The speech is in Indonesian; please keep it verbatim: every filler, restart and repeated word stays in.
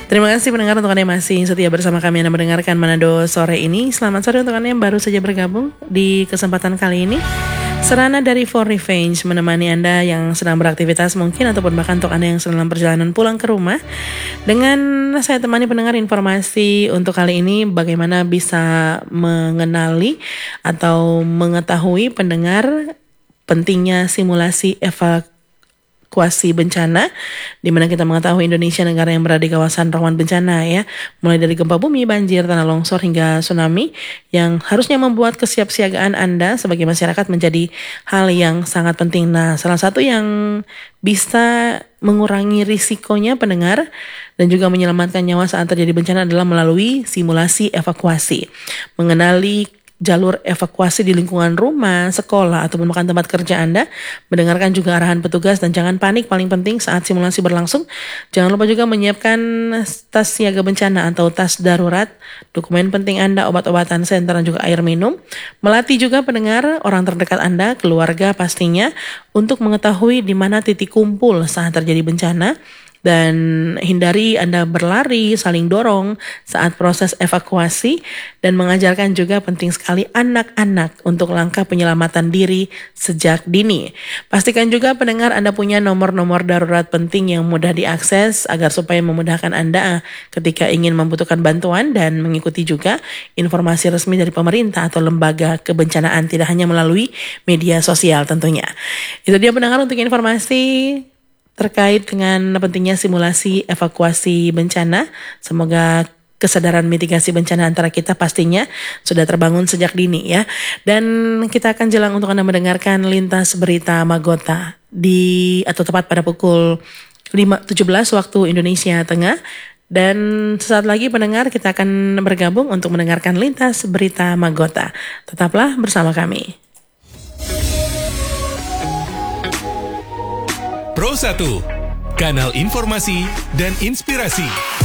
Terima kasih pendengar untuk Anda yang masih setia bersama kami Anda mendengarkan Manado sore ini. Selamat sore untuk Anda yang baru saja bergabung di kesempatan kali ini. Serana dari For Revenge menemani Anda yang sedang beraktivitas mungkin ataupun bahkan untuk Anda yang sedang dalam perjalanan pulang ke rumah. Dengan saya temani pendengar informasi untuk kali ini bagaimana bisa mengenali atau mengetahui pendengar pentingnya simulasi evakuasi bencana, di mana kita mengetahui Indonesia negara yang berada di kawasan rawan bencana ya, mulai dari gempa bumi, banjir, tanah longsor hingga tsunami, yang harusnya membuat kesiapsiagaan Anda sebagai masyarakat menjadi hal yang sangat penting. Nah, salah satu yang bisa mengurangi risikonya pendengar dan juga menyelamatkan nyawa saat terjadi bencana adalah melalui simulasi evakuasi, mengenali jalur evakuasi di lingkungan rumah, sekolah, ataupun bahkan tempat kerja Anda, mendengarkan juga arahan petugas dan jangan panik paling penting saat simulasi berlangsung. Jangan lupa juga menyiapkan tas siaga bencana atau tas darurat, dokumen penting Anda, obat-obatan, senter, dan juga air minum. Melatih juga pendengar orang terdekat Anda, keluarga pastinya, untuk mengetahui di mana titik kumpul saat terjadi bencana. Dan hindari Anda berlari, saling dorong saat proses evakuasi, dan mengajarkan juga penting sekali anak-anak untuk langkah penyelamatan diri sejak dini. Pastikan juga pendengar Anda punya nomor-nomor darurat penting yang mudah diakses agar supaya memudahkan Anda ketika ingin membutuhkan bantuan dan mengikuti juga informasi resmi dari pemerintah atau lembaga kebencanaan, tidak hanya melalui media sosial tentunya. Itu dia pendengar untuk informasi terkait dengan pentingnya simulasi evakuasi bencana. Semoga kesadaran mitigasi bencana antara kita pastinya sudah terbangun sejak dini ya. Dan kita akan jelang untuk Anda mendengarkan Lintas Berita Magota di atau tepat pada pukul lima tujuh belas waktu Indonesia Tengah. Dan sesaat lagi pendengar kita akan bergabung untuk mendengarkan Lintas Berita Magota. Tetaplah bersama kami. Pro satu, kanal informasi dan inspirasi.